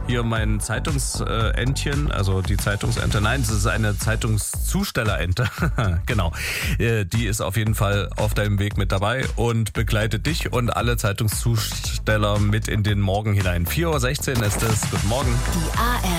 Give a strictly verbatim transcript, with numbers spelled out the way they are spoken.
hier mein Zeitungsentchen, also die Zeitungsente. Nein, es ist eine Zeitungszustellerente. Genau. Die ist auf jeden Fall auf deinem Weg mit dabei und begleitet dich und alle Zeitungszusteller mit in den Morgen hinein. vier Uhr sechzehn ist es. Guten Morgen. Die A R